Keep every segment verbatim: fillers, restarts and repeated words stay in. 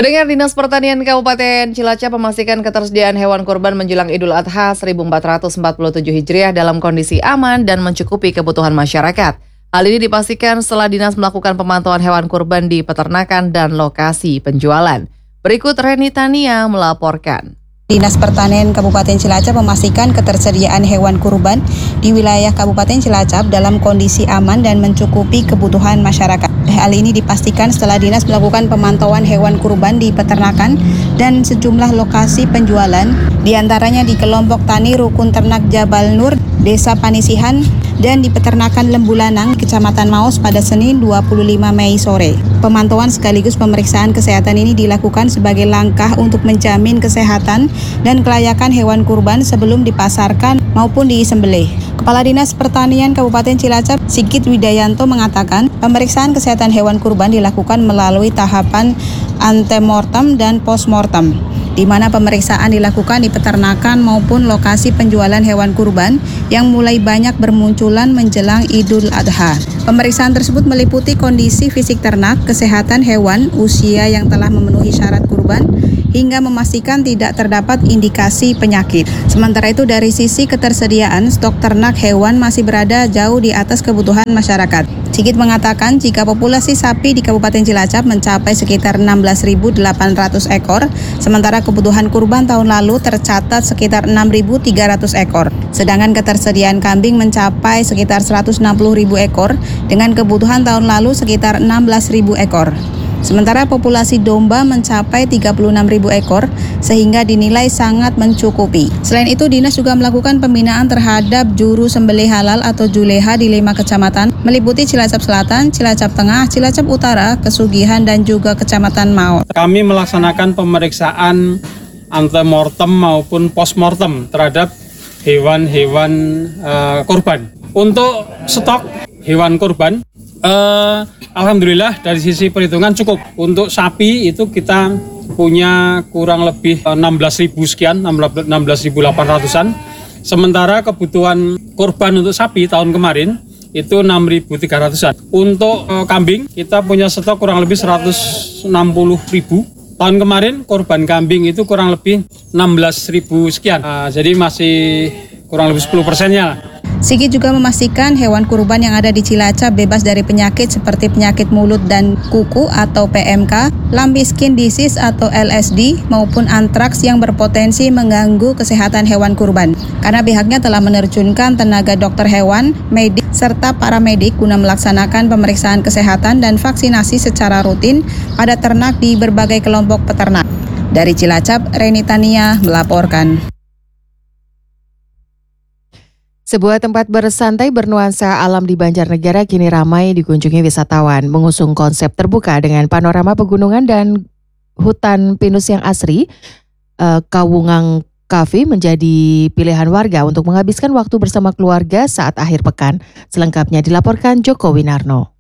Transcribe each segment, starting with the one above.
Pendengar, Dinas Pertanian Kabupaten Cilacap memastikan ketersediaan hewan kurban menjelang Idul Adha seribu empat ratus empat puluh tujuh Hijriah dalam kondisi aman dan mencukupi kebutuhan masyarakat. Hal ini dipastikan setelah Dinas melakukan pemantauan hewan kurban di peternakan dan lokasi penjualan. Berikut Reni Tania melaporkan. Dinas Pertanian Kabupaten Cilacap memastikan ketersediaan hewan kurban di wilayah Kabupaten Cilacap dalam kondisi aman dan mencukupi kebutuhan masyarakat. Hal ini dipastikan setelah Dinas melakukan pemantauan hewan kurban di peternakan dan sejumlah lokasi penjualan, diantaranya di kelompok tani Rukun Ternak Jabal Nur, Desa Panisihan, dan di peternakan Lembulanang, Kecamatan Maus pada Senin dua puluh lima Mei sore. Pemantauan sekaligus pemeriksaan kesehatan ini dilakukan sebagai langkah untuk menjamin kesehatan dan kelayakan hewan kurban sebelum dipasarkan maupun disembelih. Kepala Dinas Pertanian Kabupaten Cilacap, Sigit Widayanto mengatakan, pemeriksaan kesehatan hewan kurban dilakukan melalui tahapan antemortem dan postmortem, di mana pemeriksaan dilakukan di peternakan maupun lokasi penjualan hewan kurban yang mulai banyak bermunculan menjelang Idul Adha. Pemeriksaan tersebut meliputi kondisi fisik ternak, kesehatan hewan, usia yang telah memenuhi syarat kurban, hingga memastikan tidak terdapat indikasi penyakit. Sementara itu dari sisi ketersediaan, stok ternak hewan masih berada jauh di atas kebutuhan masyarakat. Sigit mengatakan jika populasi sapi di Kabupaten Cilacap mencapai sekitar enam belas ribu delapan ratus ekor, sementara kebutuhan kurban tahun lalu tercatat sekitar enam ribu tiga ratus ekor. Sedangkan ketersediaan kambing mencapai sekitar seratus enam puluh ribu ekor dengan kebutuhan tahun lalu sekitar enam belas ribu ekor. Sementara populasi domba mencapai tiga puluh enam ribu ekor sehingga dinilai sangat mencukupi. Selain itu, Dinas juga melakukan pembinaan terhadap juru sembelih halal atau juleha di lima kecamatan meliputi Cilacap Selatan, Cilacap Tengah, Cilacap Utara, Kesugihan, dan juga Kecamatan Maus. Kami melaksanakan pemeriksaan antemortem maupun postmortem terhadap hewan-hewan uh, kurban. Untuk stok hewan kurban, Uh, Alhamdulillah dari sisi perhitungan cukup. Untuk sapi itu kita punya kurang lebih enam belas ribu sekian, enam belas ribu delapan ratusan. Sementara kebutuhan kurban untuk sapi tahun kemarin itu enam ribu tiga ratusan. Untuk uh, kambing kita punya stok kurang lebih seratus enam puluh ribu. Tahun kemarin kurban kambing itu kurang lebih enam belas ribu sekian. Uh, jadi masih kurang lebih sepuluh persennya. Sigit juga memastikan hewan kurban yang ada di Cilacap bebas dari penyakit seperti penyakit mulut dan kuku atau P M K, lambi skin disease atau L S D, maupun antraks yang berpotensi mengganggu kesehatan hewan kurban. Karena pihaknya telah menerjunkan tenaga dokter hewan, medik, serta paramedik guna melaksanakan pemeriksaan kesehatan dan vaksinasi secara rutin pada ternak di berbagai kelompok peternak. Dari Cilacap, Reni Tania melaporkan. Sebuah tempat bersantai bernuansa alam di Banjarnegara kini ramai dikunjungi wisatawan. Mengusung konsep terbuka dengan panorama pegunungan dan hutan pinus yang asri, eh, Kawungang Cafe menjadi pilihan warga untuk menghabiskan waktu bersama keluarga saat akhir pekan. Selengkapnya dilaporkan Joko Winarno.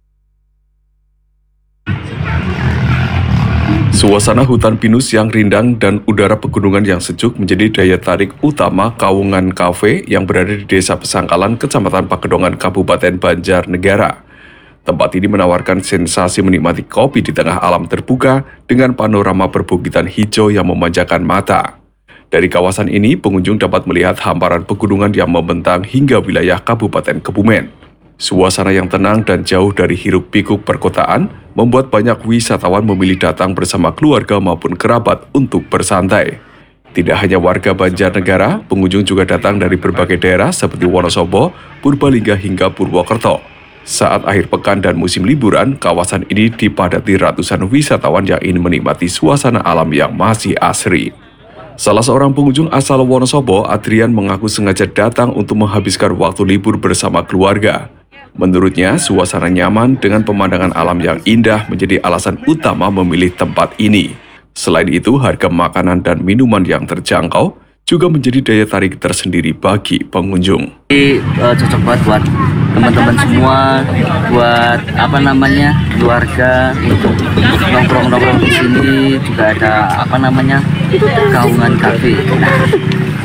Suasana hutan pinus yang rindang dan udara pegunungan yang sejuk menjadi daya tarik utama Kawungan Cafe yang berada di Desa Pesangkalan, Kecamatan Pakedongan, Kabupaten Banjarnegara. Tempat ini menawarkan sensasi menikmati kopi di tengah alam terbuka dengan panorama perbukitan hijau yang memanjakan mata. Dari kawasan ini, pengunjung dapat melihat hamparan pegunungan yang membentang hingga wilayah Kabupaten Kebumen. Suasana yang tenang dan jauh dari hiruk-pikuk perkotaan membuat banyak wisatawan memilih datang bersama keluarga maupun kerabat untuk bersantai. Tidak hanya warga Banjarnegara, pengunjung juga datang dari berbagai daerah seperti Wonosobo, Purbalingga hingga Purwokerto. Saat akhir pekan dan musim liburan, kawasan ini dipadati ratusan wisatawan yang ingin menikmati suasana alam yang masih asri. Salah seorang pengunjung asal Wonosobo, Adrian, mengaku sengaja datang untuk menghabiskan waktu libur bersama keluarga. Menurutnya, suasana nyaman dengan pemandangan alam yang indah menjadi alasan utama memilih tempat ini. Selain itu, harga makanan dan minuman yang terjangkau juga menjadi daya tarik tersendiri bagi pengunjung. Jadi, uh, cocok banget buat teman-teman semua, buat apa namanya keluarga untuk nongkrong-nongkrong di sini. Juga ada apa namanya Kawungan Cafe. Nah, di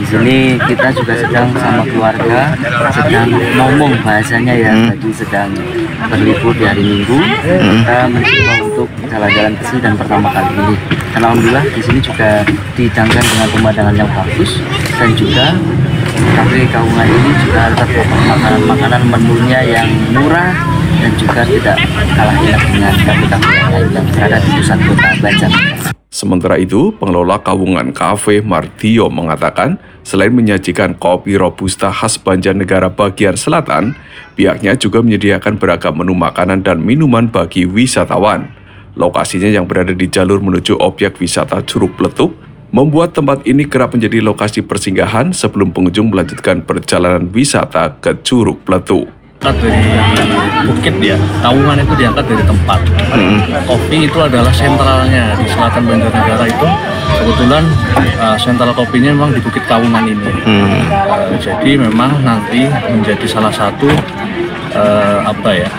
sini kita juga sedang sama keluarga, sedang ngomong bahasanya ya, tadi sedang berlibur di hari Minggu. Kita mencoba untuk jalan-jalan ke sini dan pertama kali ini. Dan alhamdulillah di sini juga dihidangkan dengan pemandangan yang bagus, dan juga kafe Kawungan ini juga terdapat makanan-makanan menunya yang murah dan juga tidak kalah enak dengan kafe-kafe lain yang berada di pusat kota Banjar. Sementara itu, pengelola Kawungan Cafe Martio mengatakan, selain menyajikan kopi Robusta khas Banjarnegara bagian selatan, pihaknya juga menyediakan beragam menu makanan dan minuman bagi wisatawan. Lokasinya yang berada di jalur menuju objek wisata Curug Pletuk, membuat tempat ini kerap menjadi lokasi persinggahan sebelum pengunjung melanjutkan perjalanan wisata ke Curug Pletuk. Dari bukit ya, Kawungan itu diangkat dari tempat. Hmm. Kopi itu adalah sentralnya di selatan Banjarnegara itu. Kebetulan uh, sentral kopinya memang di Bukit Kawungan ini. Hmm. Uh, jadi memang nanti menjadi salah satu uh, apa ya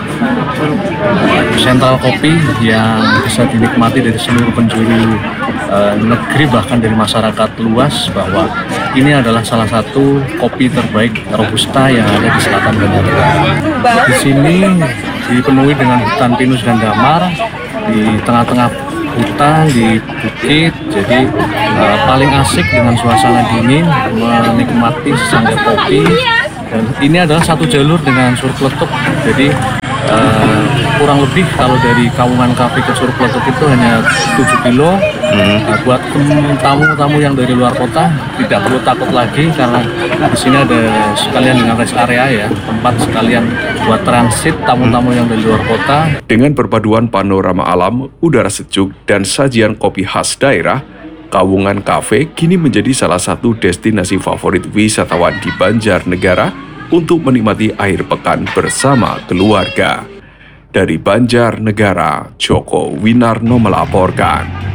sentral kopi yang bisa dinikmati dari seluruh penjuru uh, negeri, bahkan dari masyarakat luas, bahwa ini adalah salah satu kopi terbaik Robusta yang ada di selatan Banjarnegara. Di sini dipenuhi dengan hutan pinus dan damar, di tengah-tengah hutan, di bukit. Jadi uh, paling asik dengan suasana dingin, menikmati sanggar kopi. Dan ini adalah satu jalur dengan Curug Pletuk. Jadi uh, kurang lebih kalau dari Kawungan Cafe ke Curug Pletuk itu hanya tujuh kilo. Hmm. Nah, buat tamu-tamu yang dari luar kota tidak perlu takut lagi, karena di sini ada sekalian dengan rest area ya, tempat sekalian buat transit tamu-tamu yang dari luar kota. Dengan perpaduan panorama alam, udara sejuk, dan sajian kopi khas daerah, Kawungan Cafe kini menjadi salah satu destinasi favorit wisatawan di Banjarnegara untuk menikmati akhir pekan bersama keluarga. Dari Banjarnegara, Joko Winarno melaporkan.